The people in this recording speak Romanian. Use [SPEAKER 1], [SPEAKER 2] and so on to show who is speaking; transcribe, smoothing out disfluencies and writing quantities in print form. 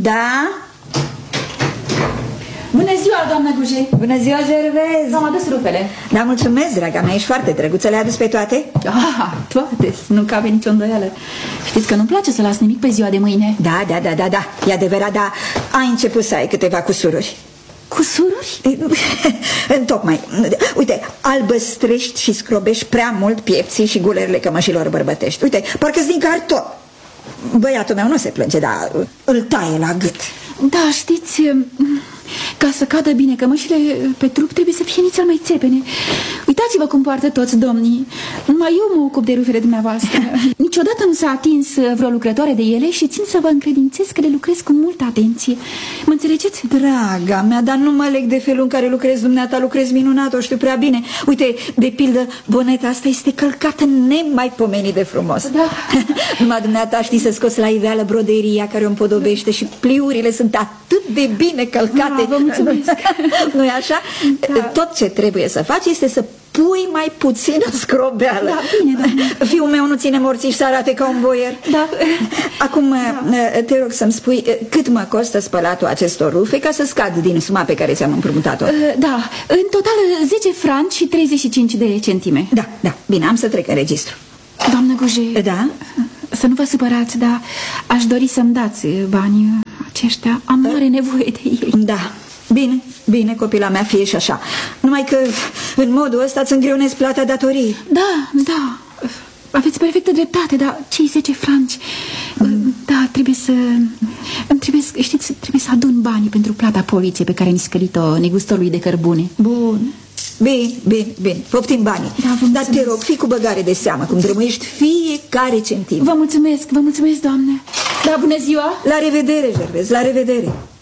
[SPEAKER 1] Da?
[SPEAKER 2] Bună ziua, doamnă Guje.
[SPEAKER 1] Bună ziua, Gervais.
[SPEAKER 2] V-am adus rufele.
[SPEAKER 1] Da, mulțumesc, draga mea, ești foarte drăguță. Le-ai adus pe toate?
[SPEAKER 2] Toate, nu cabe nicio îndoială. Știți că nu-mi place să las nimic pe ziua de mâine.
[SPEAKER 1] Da, e adevărat, dar ai început să ai câteva cusururi.
[SPEAKER 2] Cusururi?
[SPEAKER 1] Tocmai. Uite, albăstrești și scrobești prea mult piepții și gulerile cămășilor bărbătești. Uite, parcă-s din carton. Băiatul meu nu se plânge, dar îl taie la gât.
[SPEAKER 2] Da, știți, ca să cadă bine cămășile pe trup trebuie să fie nițel mai țepene. Uitați-vă cum poartă toți domnii. Numai eu mă ocup de rufele dumneavoastră. Niciodată nu s-a atins vreo lucrătoare de ele și țin să vă încredințez că le lucrez cu multă atenție. Mă înțelegeți?
[SPEAKER 1] Draga mea, dar nu mă leg de felul în care lucrezi dumneata. Lucrezi minunat, o știu prea bine. Uite, de pildă, boneta asta este călcată nemaipomenit de frumos.
[SPEAKER 2] Da.
[SPEAKER 1] Numai dumneata știi să scoți la iveală broderia care o împodobește și pliurile sunt atât de bine călcate.
[SPEAKER 2] Vă mulțumesc.
[SPEAKER 1] Nu-i așa? Da. Tot ce trebuie să faci este să pui mai puțină scrobeală.
[SPEAKER 2] Da, bine, doamne.
[SPEAKER 1] Fiul meu nu ține morții și să arate ca un boier.
[SPEAKER 2] Da.
[SPEAKER 1] Acum te rog să-mi spui cât mă costă spălatul acestor rufe ca să scad din suma pe care ți-am împrumutat-o.
[SPEAKER 2] Da, în total 10 franci și 35 de centime.
[SPEAKER 1] Da, bine, am să trec în registru.
[SPEAKER 2] Doamnă Guje.
[SPEAKER 1] Da?
[SPEAKER 2] Să nu vă supărați, dar aș dori să-mi dați banii aceștia. Am mare nevoie de ei.
[SPEAKER 1] Da. Bine, copila mea, fie și așa. Numai că în modul ăsta îți îngreunezi plata datoriei.
[SPEAKER 2] Da, aveți perfectă dreptate, dar cei 10 franci Da, trebuie să adun banii pentru plata poliției pe care mi-a scălit-o negustorului de cărbune.
[SPEAKER 1] Bun. Bine, poftim banii. Dar te rog, fii cu băgare de seamă, cum drămâiești fiecare centim.
[SPEAKER 2] Vă mulțumesc, doamne. Da, bună ziua.
[SPEAKER 1] La revedere, Gervais, la revedere.